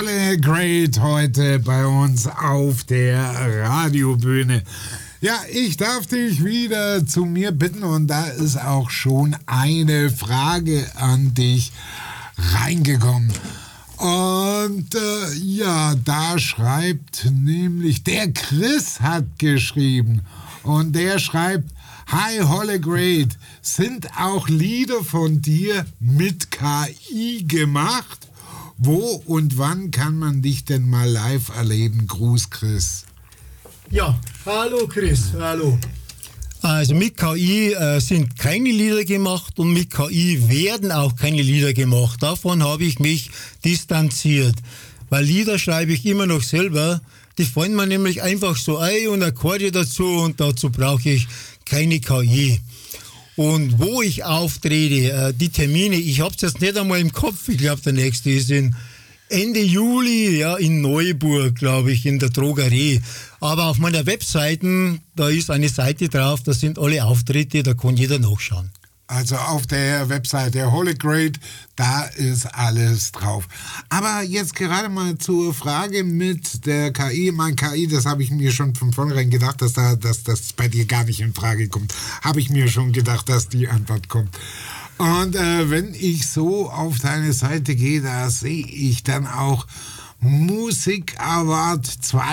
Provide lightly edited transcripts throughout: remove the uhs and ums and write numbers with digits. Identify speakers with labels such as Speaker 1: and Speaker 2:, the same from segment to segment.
Speaker 1: Holle Great heute bei uns auf der Radiobühne. Ja, ich darf dich wieder zu mir bitten und da ist auch schon eine Frage an dich reingekommen. Und ja, da schreibt nämlich, der Chris hat geschrieben und der schreibt: Hi Holle Great, sind auch Lieder von dir mit KI gemacht? Wo und wann kann man dich denn mal live erleben? Gruß, Chris.
Speaker 2: Ja, hallo Chris, hallo. Also mit KI sind keine Lieder gemacht und mit KI werden auch keine Lieder gemacht. Davon habe ich mich distanziert, weil Lieder schreibe ich immer noch selber. Die fallen mir nämlich einfach so ein und Akkorde dazu und dazu brauche ich keine KI. Und wo ich auftrete, die Termine, ich habe es jetzt nicht einmal im Kopf, ich glaube der nächste ist Ende Juli, ja, in Neuburg, glaube ich, in der Drogerie. Aber auf meiner Webseite, da ist eine Seite drauf, da sind alle Auftritte, da kann jeder nachschauen.
Speaker 1: Also auf der Webseite Holle Great, da ist alles drauf. Aber jetzt gerade mal zur Frage mit der KI. Mein KI, das habe ich mir schon von vornherein gedacht, dass das bei dir gar nicht in Frage kommt. Habe ich mir schon gedacht, dass die Antwort kommt. Und wenn ich so auf deine Seite gehe, da sehe ich dann auch Musik Award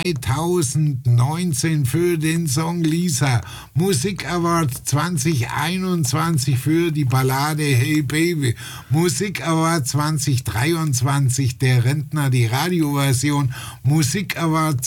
Speaker 1: 2019 für den Song Lisa. Musik Award 2021 für die Ballade Hey Baby. Musik Award 2023 der Rentner, die Radioversion. Musik Award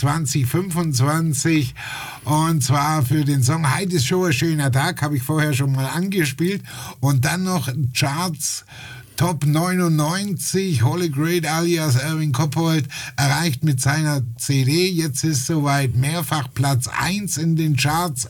Speaker 1: 2025 und zwar für den Song Heute ist schon ein schöner Tag, habe ich vorher schon mal angespielt. Und dann noch Charts Top 99, Holle Great alias Erwin Koppold erreicht mit seiner CD, jetzt ist soweit, mehrfach Platz 1 in den Charts,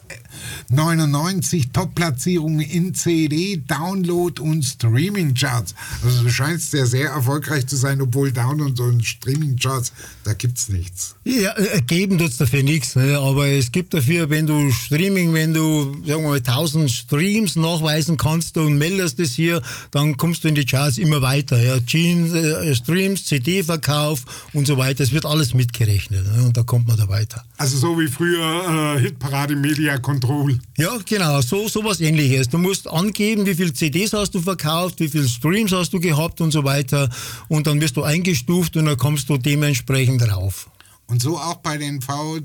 Speaker 1: 99 Top-Platzierungen in CD, Download und Streaming-Charts. Also du scheinst sehr, sehr erfolgreich zu sein, obwohl Download und Streaming-Charts, da gibt's nichts.
Speaker 2: Ja, geben tut's dafür nichts, ne? Aber es gibt dafür, wenn du Streaming, wenn du, sagen wir mal, 1000 Streams nachweisen kannst und meldest es hier, dann kommst du in die Charts immer weiter. Ja. Streams, CD-Verkauf und so weiter, es wird alles mitgerechnet, ne? Und da kommt man da weiter.
Speaker 1: Also so wie früher Hitparade Media Control.
Speaker 2: Ja, genau, sowas Ähnliches. Du musst angeben, wie viele CDs hast du verkauft, wie viele Streams hast du gehabt und so weiter. Und dann wirst du eingestuft und dann kommst du dementsprechend drauf.
Speaker 1: Und so auch bei den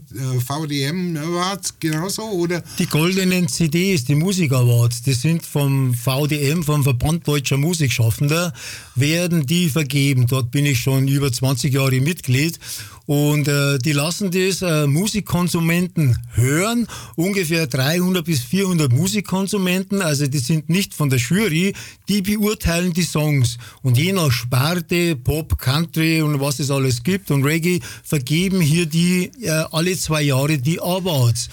Speaker 1: VDM Awards genauso, oder?
Speaker 2: Die goldenen CDs, die Musik Awards, die sind vom VDM, vom Verband Deutscher Musikschaffender, werden die vergeben. Dort bin ich schon über 20 Jahre Mitglied. Und die lassen das Musikkonsumenten hören, ungefähr 300 bis 400 Musikkonsumenten, also die sind nicht von der Jury, die beurteilen die Songs. Und je nach Sparte, Pop, Country und was es alles gibt und Reggae, vergeben hier die alle 2 Jahre die Awards.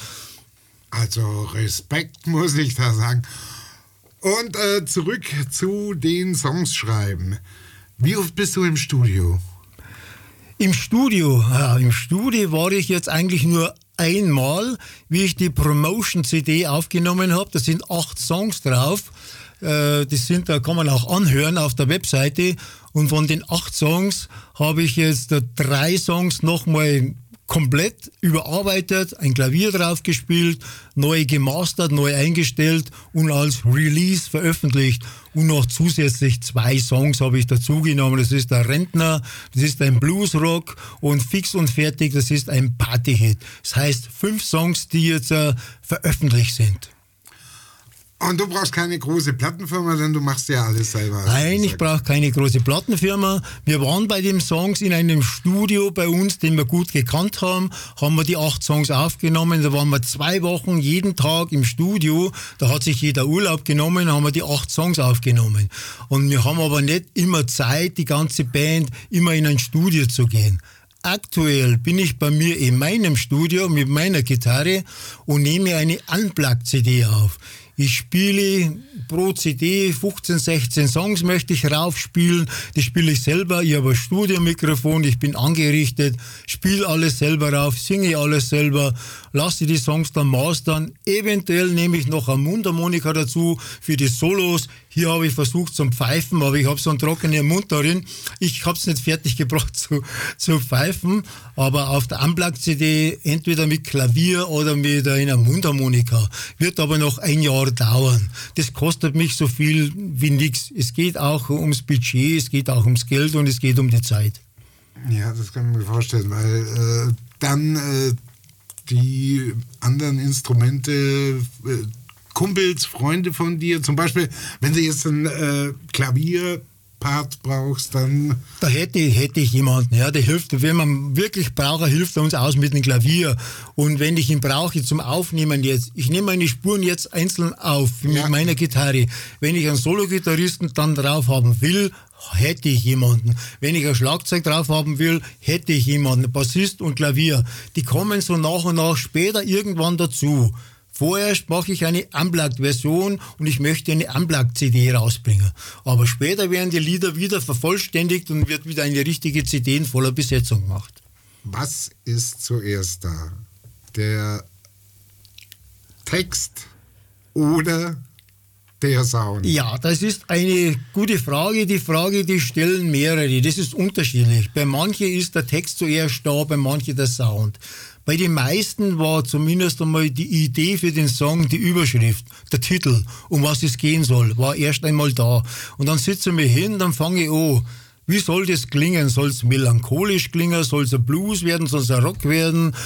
Speaker 1: Also Respekt, muss ich da sagen. Und zurück zu den Songs schreiben. Wie oft bist du im Studio?
Speaker 2: Im Studio war ich jetzt eigentlich nur einmal, wie ich die Promotion-CD aufgenommen habe. Da sind 8 Songs drauf. Da kann man auch anhören auf der Webseite. Und von den 8 Songs habe ich jetzt 3 Songs nochmal komplett überarbeitet, ein Klavier drauf gespielt, neu gemastert, neu eingestellt und als Release veröffentlicht. Und noch zusätzlich 2 Songs habe ich dazugenommen. Das ist der Rentner, das ist ein Bluesrock und Fix und Fertig, das ist ein Partyhit. Das heißt 5 Songs, die jetzt veröffentlicht sind.
Speaker 1: Und du brauchst keine große Plattenfirma, denn du machst ja alles selber.
Speaker 2: Nein, ich brauche keine große Plattenfirma. Wir waren bei den Songs in einem Studio bei uns, den wir gut gekannt haben wir die 8 Songs aufgenommen. Da waren wir 2 Wochen jeden Tag im Studio. Da hat sich jeder Urlaub genommen, haben wir die 8 Songs aufgenommen. Und wir haben aber nicht immer Zeit, die ganze Band immer in ein Studio zu gehen. Aktuell bin ich bei mir in meinem Studio mit meiner Gitarre und nehme eine Unplugged-CD auf. Ich spiele pro CD 15, 16 Songs möchte ich raufspielen. Die spiele ich selber. Ich habe ein Studiomikrofon, ich bin angerichtet, spiele alles selber rauf, singe alles selber, lasse die Songs dann mastern. Eventuell nehme ich noch eine Mundharmonika dazu für die Solos. Hier habe ich versucht zum Pfeifen, aber ich habe so einen trockenen Mund darin. Ich habe es nicht fertig gebracht zu pfeifen, aber auf der Unplugged-CD entweder mit Klavier oder mit einer Mundharmonika. Wird aber noch ein Jahr dauern. Das kostet mich so viel wie nichts. Es geht auch ums Budget, es geht auch ums Geld und es geht um die Zeit.
Speaker 1: Ja, das kann ich mir vorstellen, weil dann die anderen Instrumente, Kumpels, Freunde von dir, zum Beispiel, wenn du jetzt einen Klavierpart brauchst, dann...
Speaker 2: Da hätte ich jemanden, ja, der hilft, wenn man wirklich braucht, hilft er uns aus mit dem Klavier. Und wenn ich ihn brauche zum Aufnehmen jetzt, ich nehme meine Spuren jetzt einzeln auf mit meiner Gitarre. Wenn ich einen Solo-Gitarristen dann drauf haben will, hätte ich jemanden. Wenn ich ein Schlagzeug drauf haben will, hätte ich jemanden. Bassist und Klavier. Die kommen so nach und nach später irgendwann dazu. Vorerst mache ich eine Unplugged-Version und ich möchte eine Unplugged-CD rausbringen. Aber später werden die Lieder wieder vervollständigt und wird wieder eine richtige CD in voller Besetzung gemacht.
Speaker 1: Was ist zuerst da? Der Text oder der Sound?
Speaker 2: Ja, das ist eine gute Frage. Die Frage, die stellen mehrere. Das ist unterschiedlich. Bei manchen ist der Text zuerst da, bei manchen der Sound. Bei den meisten war zumindest einmal die Idee für den Song, die Überschrift, der Titel, um was es gehen soll, war erst einmal da. Und dann sitzen wir hin, dann fange ich an. Wie soll das klingen? Soll es melancholisch klingen? Soll es ein Blues werden? Soll es ein Rock werden?